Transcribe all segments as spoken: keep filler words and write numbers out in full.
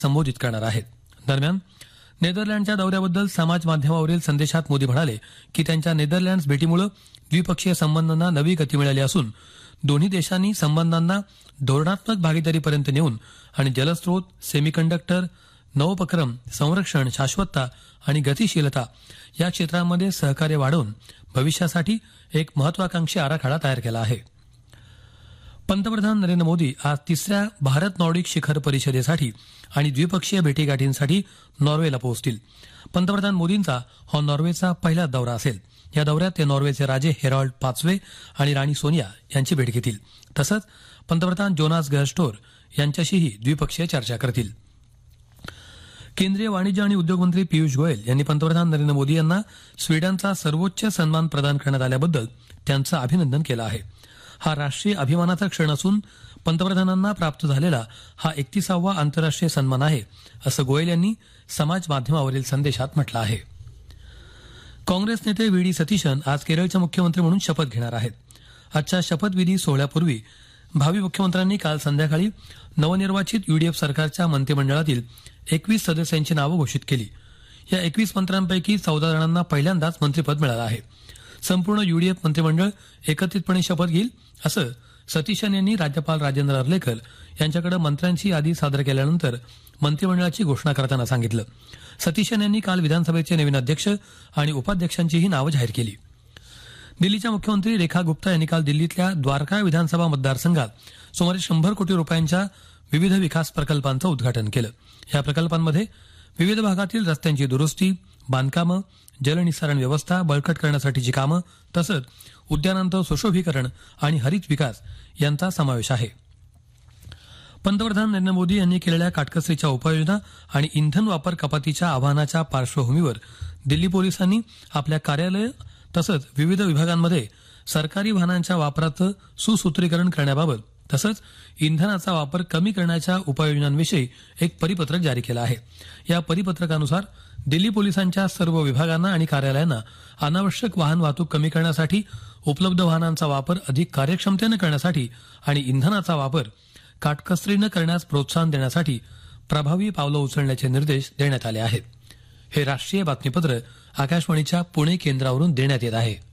संबोधित करणार आहेत. दरम्यान नेदरलँडच्या दौऱ्याबद्दल समाज माध्यमावरील संदेशात मोदी म्हणाले की त्यांच्या नेदरलँड्स भेटीमुळे द्विपक्षीय संबंधांना नवी गती मिळाली असून दोन्ही देशांनी संबंधांना धोरणात्मक भागीदारीपर्यंत नेऊन आणि जलस्रोत, सेमीकंडक्टर, नवोपक्रम, संरक्षण, शाश्वतता आणि गतिशीलता या क्षेत्रांमध्ये सहकार्य वाढवून भविष्यासाठी एक महत्वाकांक्षी आराखडा तयार केला आहे. पंतप्रधान नरेंद्र मोदी आज तिसऱ्या भारत नॉर्डिक शिखर परिषदेसाठी आणि द्विपक्षीय भेटीगाठींसाठी नॉर्वेला पोहोचतील. पंतप्रधान मोदींचा हा नॉर्वेचा पहिला दौरा असेल. या दौऱ्यात ते नॉर्वेचे राजे हेरॉल्ड पाचवे आणि राणी सोनिया यांची भेट घेतील. तसंच पंतप्रधान जोनास गहर स्टोर यांच्याशीही द्विपक्षीय चर्चा करतील. केंद्रीय वाणिज्य आणि उद्योग मंत्री पियुष गोयल यांनी पंतप्रधान नरेंद्र मोदी यांना स्वीडनचा सर्वोच्च सन्मान प्रदान करण्यात आल्याबद्दल त्यांचं अभिनंदन केलं आहे. हा राष्ट्रीय अभिमानाचा क्षण असून पंतप्रधानांना प्राप्त झालेला हा एकतीसावा आंतरराष्ट्रीय सन्मान आहे, असं गोयल यांनी समाज माध्यमावरील संदेशात म्हटलं आहे. काँग्रेस नेते व्ही डी सतीशन आज केरळचे मुख्यमंत्री म्हणून शपथ घेणार आहेत. आजच्या शपथविधी सोहळ्यापूर्वी भावी मुख्यमंत्र्यांनी काल संध्याकाळी नवनिर्वाचित यूडीएफ सरकारच्या मंत्रिमंडळातील एकवीस सदस्यांची नावं घोषित केली. या एकवीस मंत्र्यांपैकी चौदा जणांना पहिल्यांदाच मंत्रिपद मिळालं आहे. संपूर्ण यूडीएफ मंत्रिमंडळ एकत्रितपणे शपथ घेईल असं सतीशन यांनी राज्यपाल राजेंद्र अर्लेकर यांच्याकडे मंत्र्यांची यादी सादर केल्यानंतर मंत्रिमंडळाची घोषणा करताना सांगितलं. सतीशन यांनी काल विधानसभेचे नवीन अध्यक्ष आणि उपाध्यक्षांचीही नावं जाहीर केली. दिल्लीच्या मुख्यमंत्री रेखा गुप्ता यांनी काल दिल्लीतल्या द्वारका विधानसभा मतदारसंघात सुमारे शंभर कोटी रुपयांच्या विविध विकास प्रकल्पांचं उद्घाटन केलं. या प्रकल्पांमध्ये विविध भागातील रस्त्यांची दुरुस्ती, बांधकामं, जलनिस्सारण व्यवस्था बळकट करण्यासाठीची कामं तसंच उद्यानांचं सुशोभीकरण आणि हरित विकास यांचा समावेश आहे. पंतप्रधान नरेंद्र मोदी यांनी केलेल्या काटकसरीच्या उपाययोजना आणि इंधन वापर कपातीच्या आवाहनाच्या पार्श्वभूमीवर दिल्ली पोलिसांनी आपल्या कार्यालय तसंच विविध विभागांमध्ये सरकारी वाहनांच्या वापराचं सुसूत्रीकरण करण्याबाबत तसंच इंधनाचा वापर कमी करण्याच्या उपाययोजनांविषयी एक परिपत्रक जारी केलं आहे. या परिपत्रकानुसार दिल्ली पोलिसांच्या सर्व विभागांना आणि कार्यालयांना अनावश्यक वाहन वाहतूक कमी करण्यासाठी, उपलब्ध वाहनांचा वापर अधिक कार्यक्षमतेनं करण्यासाठी आणि इंधनाचा वापर काटकसरीनं करण्यास प्रोत्साहन देण्यासाठी प्रभावी पावलं उचलण्याचे निर्देश देण्यात आले आहेत. हे राष्ट्रीय बातमीपत्र आकाशवाणीच्या पुणे केंद्रावरून देण्यात येत आहे.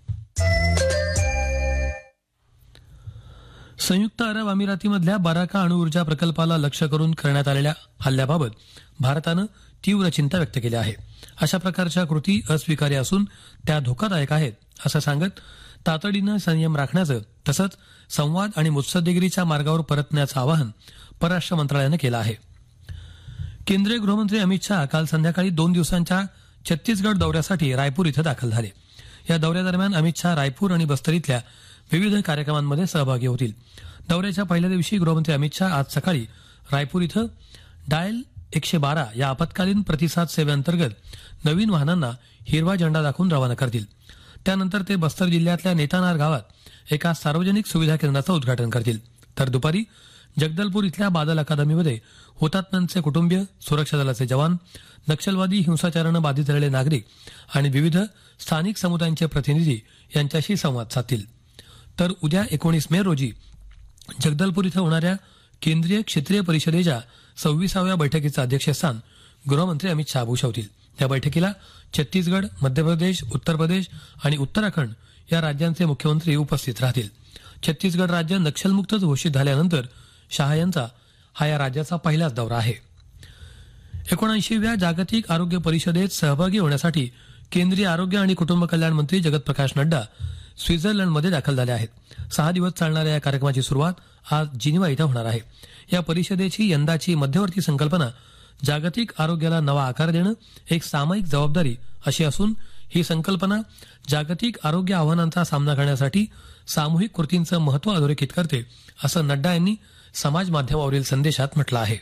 संयुक्त अरब अमिरातीमधल्या बराका अणुऊर्जा प्रकल्पाला लक्ष्य करून करण्यात आलेल्या हल्ल्याबाबत भारतानं तीव्र चिंता व्यक्त केली आहे. अशा प्रकारच्या कृती अस्वीकार्य असून त्या धोकादायक आहेत असं सांगत तातडीनं संयम राखण्याचं तसंच संवाद आणि मुत्सद्देगिरीच्या मार्गावर परतण्याचं आवाहन परराष्ट्र मंत्रालयानं केलं आहे. केंद्रीय गृहमंत्री अमित शहा काल संध्याकाळी दोन दिवसांच्या छत्तीसगड दौऱ्यासाठी रायपूर इथं दाखल झाले. या दौऱ्यादरम्यान अमित शहा रायपूर आणि बस्तर इथल्या विविध कार्यक्रमांमध्ये सहभागी होतील. दौऱ्याच्या पहिल्या दिवशी गृहमंत्री अमित शहा आज सकाळी रायपूर इथं डायल एकशे बारा या आपत्कालीन प्रतिसाद सेवेअंतर्गत नवीन वाहनांना हिरवा झेंडा दाखवून रवाना करतील. त्यानंतर ते बस्तर जिल्ह्यातल्या नेतानार गावात एका सार्वजनिक सुविधा केंद्राचं उद्घाटन करतील. तर दुपारी जगदलपूर इथल्या बादल अकादमीमध्ये हुतात्म्यांचे कुटुंबीय, सुरक्षा दलाचे जवान, नक्षलवादी हिंसाचारानं बाधित झालेले नागरिक आणि विविध स्थानिक समुदायांचे प्रतिनिधी यांच्याशी संवाद साधतील. तर उद्या एकोणीस मे रोजी जगदलपूर इथं होणाऱ्या केंद्रीय क्षेत्रीय परिषदेच्या सव्वीसाव्या बैठकीचं अध्यक्षस्थान गृहमंत्री अमित शहा भूषवतील. या बैठकीला छत्तीसगड, मध्य प्रदेश, उत्तर प्रदेश आणि उत्तराखंड या राज्यांचे मुख्यमंत्री उपस्थित राहतील. छत्तीसगड राज्य नक्षलमुक्त घोषित झाल्यानंतर शहा यांचा हा या राज्याचा पहिलाच दौरा आहे. एकोणऐंशीव्या जागतिक आरोग्य परिषदेत सहभागी होण्यासाठी केंद्रीय आरोग्य आणि कुटुंब कल्याण मंत्री जगत प्रकाश नड्डा स्वित्झर्लंडमध्ये दाखल झाले आहेत. सहा दिवस चालणाऱ्या या कार्यक्रमाची सुरुवात आज जिनिव्हा इथं होणार आहे. या परिषदेची यंदाची मध्यवर्ती संकल्पना जागतिक आरोग्याला नवा आकार देणं, एक सामायिक जबाबदारी अशी असून ही संकल्पना जागतिक आरोग्य आव्हानांचा सामना करण्यासाठी सामूहिक कृतींचं महत्व अधोरेखित करते असं नड्डा यांनी समाज माध्यमावरील संदेशात म्हटलं आहे.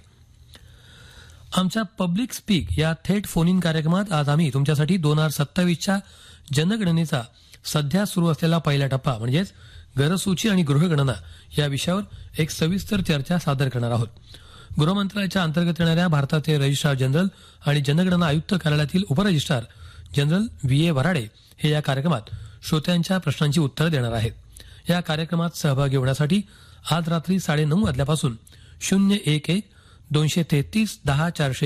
आमच्या पब्लिक स्पीक या थेट फोन इन कार्यक्रमात आज आम्ही तुमच्यासाठी दोन हजार सत्तावीसच्या जनगणनेचा सध्या सुरू असलेला पहिला टप्पा म्हणजेच घरसूची आणि गृहगणना या विषयावर एक सविस्तर चर्चा सादर करणार आहोत. गृहमंत्रालयाच्या अंतर्गत येणाऱ्या भारताचे रजिस्ट्रार जनरल आणि जनगणना आयुक्त कार्यालयातील उपरजिस्ट्रार जनरल व्ही ए वराडे हे या कार्यक्रमात श्रोत्यांच्या प्रश्नांची उत्तरं देणार आहेत. या कार्यक्रमात सहभागी होण्यासाठी आज रात्री साडेनऊ वाजल्यापासून शून्य एक एक दोनशे तेहतीस दहा चारशे